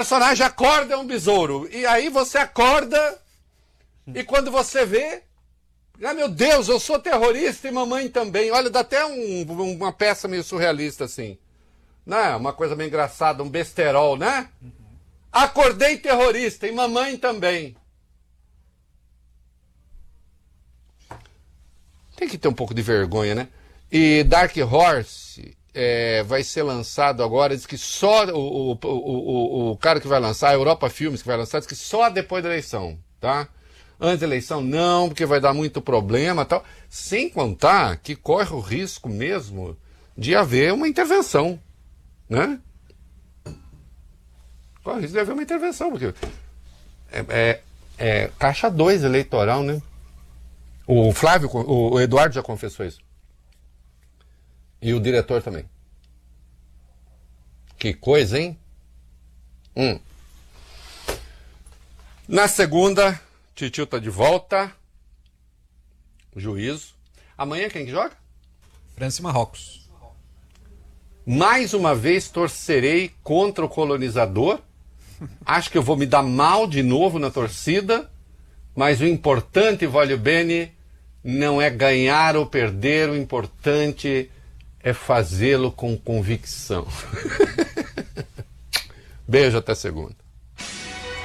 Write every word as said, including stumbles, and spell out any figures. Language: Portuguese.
personagem acorda é um besouro. E aí você acorda e quando você vê... Ah, meu Deus, eu sou terrorista e mamãe também. Olha, dá até um, uma peça meio surrealista assim. Né? Uma coisa meio engraçada, um besterol, né? Uhum. Acordei terrorista e mamãe também. Tem que ter um pouco de vergonha, né? E Dark Horse é, vai ser lançado agora, diz que só o, o, o, o, o cara que vai lançar, a Europa Filmes que vai lançar, diz que só depois da eleição, tá? Antes da eleição não, porque vai dar muito problema e tal. Sem contar que corre o risco mesmo de haver uma intervenção, né? Corre o risco de haver uma intervenção, porque é, é, é caixa dois eleitoral, né? O Flávio, o Eduardo já confessou isso. E o diretor também. Que coisa, hein? Hum. Na segunda, Titio tá de volta. Juízo. Amanhã quem que joga? França e Marrocos. Mais uma vez torcerei contra o colonizador. Acho que eu vou me dar mal de novo na torcida. Mas o importante, voglio bene, não é ganhar ou perder. O importante é fazê-lo com convicção. Beijo, até segunda.